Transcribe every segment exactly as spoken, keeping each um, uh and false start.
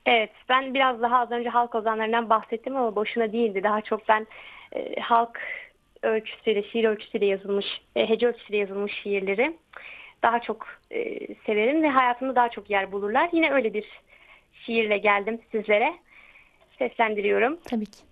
Evet, ben biraz daha az önce halk ozanlarından bahsettim ama boşuna değildi. Daha çok ben e, halk ölçüsüyle, şiir ölçüsüyle yazılmış, e, hece ölçüsüyle yazılmış şiirleri daha çok e, severim ve hayatımda daha çok yer bulurlar. Yine öyle bir şiirle geldim sizlere. Seslendiriyorum. Tabii ki.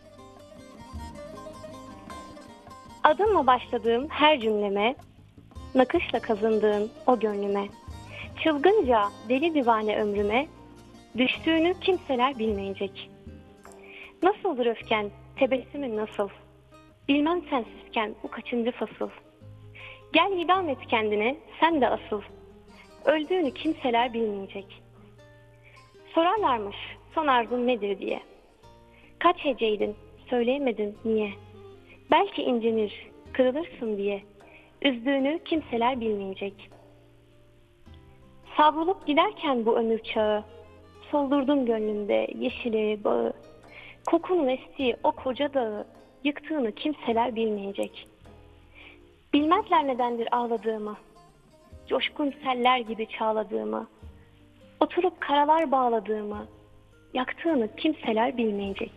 Adımla başladığım her cümleme, nakışla kazındığım o gönlüme, çılgınca deli divane ömrüme, düştüğünü kimseler bilmeyecek. Nasıldır öfken, tebessümün nasıl? Bilmem sensizken bu kaçıncı fasıl? Gel idam et kendine, sen de asıl. Öldüğünü kimseler bilmeyecek. Sorarlarmış, son arzun nedir diye. Kaç heceydin, söyleyemedin niye? Belki incinir, kırılırsın diye. Üzdüğünü kimseler bilmeyecek. Savrulup giderken bu ömür çağı, soldurdum gönlümde yeşili bağı. Kokunun estiği o koca dağı, yıktığını kimseler bilmeyecek. Bilmezler nedendir ağladığımı, coşkun seller gibi çağladığımı, oturup karalar bağladığımı, yaktığını kimseler bilmeyecek.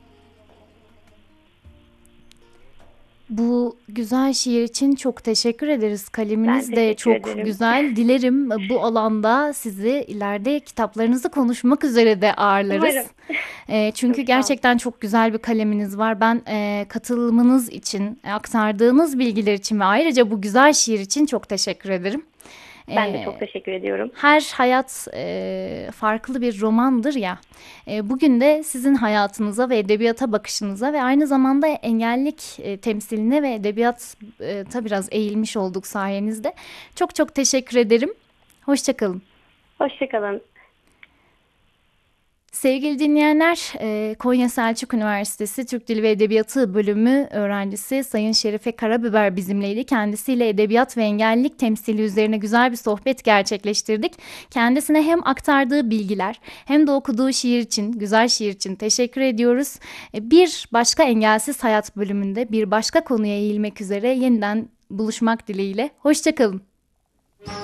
Bu güzel şiir için çok teşekkür ederiz. Ben Kaleminiz de teşekkür çok ederim. güzel. Dilerim bu alanda sizi ileride kitaplarınızı konuşmak üzere de Umarım. ağırlarız. E, Çok çünkü sağ olun. gerçekten çok güzel bir kaleminiz var. Ben e, katılımınız için, e, aktardığınız bilgiler için ve ayrıca bu güzel şiir için çok teşekkür ederim. Ben de E, çok teşekkür ediyorum. Her hayat e, farklı bir romandır ya. E, bugün de sizin hayatınıza ve edebiyata bakışınıza ve aynı zamanda engellilik e, temsiline ve edebiyata biraz eğilmiş olduk sayenizde. Çok çok teşekkür ederim. Hoşça kalın. Hoşçakalın. Sevgili dinleyenler, e, Konya Selçuk Üniversitesi Türk Dili ve Edebiyatı bölümü öğrencisi Sayın Şerife Karabiber bizimleydi. Kendisiyle edebiyat ve engellilik temsili üzerine güzel bir sohbet gerçekleştirdik. Kendisine hem aktardığı bilgiler hem de okuduğu şiir için, güzel şiir için teşekkür ediyoruz. E, Bir başka engelsiz hayat bölümünde bir başka konuya eğilmek üzere yeniden buluşmak dileğiyle. Hoşça kalın.